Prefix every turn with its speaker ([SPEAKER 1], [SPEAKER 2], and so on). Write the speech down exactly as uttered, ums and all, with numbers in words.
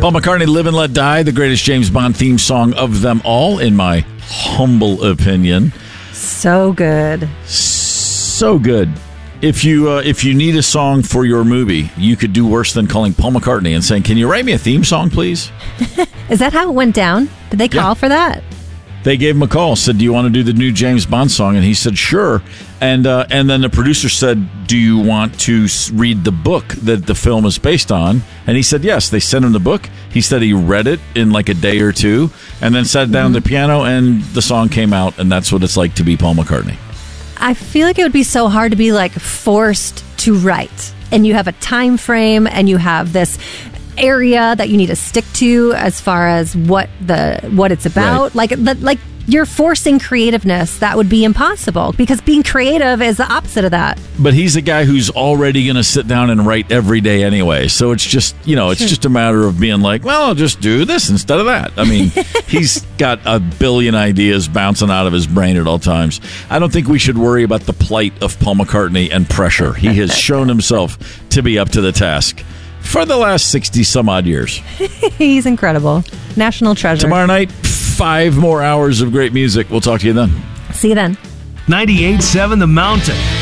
[SPEAKER 1] Paul McCartney, Live and Let Die, the greatest James Bond theme song of them all, in my humble opinion.
[SPEAKER 2] So good.
[SPEAKER 1] So good. If you uh, if you need a song for your movie, you could do worse than calling Paul McCartney and saying, "Can you write me a theme song, please?"
[SPEAKER 2] Is that how it went down? Did they call
[SPEAKER 1] Yeah.
[SPEAKER 2] for that?
[SPEAKER 1] They gave him a call, said, "Do you want to do the new James Bond song?" And he said, "Sure." And uh, and then the producer said, "Do you want to s- read the book that the film is based on?" And he said, "Yes." They sent him the book. He said he read it in like a day or two, and then sat down mm-hmm. at the piano, and the song came out. And that's what it's like to be Paul McCartney.
[SPEAKER 2] I feel like it would be so hard to be like forced to write, and you have a time frame, and you have this area that you need to stick to as far as what the what it's about.
[SPEAKER 1] Right.
[SPEAKER 2] Like the, like you're forcing creativeness. That would be impossible, because being creative is the opposite of that.
[SPEAKER 1] But he's a guy who's already going to sit down and write every day anyway. So it's just, you know, it's just a matter of being like, well, I'll just do this instead of that. I mean, he's got a billion ideas bouncing out of his brain at all times. I don't think we should worry about the plight of Paul McCartney and pressure. He has shown himself to be up to the task for the last sixty some odd years.
[SPEAKER 2] He's incredible. National treasure.
[SPEAKER 1] Tomorrow night, five more hours of great music. We'll talk to you then.
[SPEAKER 2] See you then.
[SPEAKER 3] ninety-eight point seven The Mountain.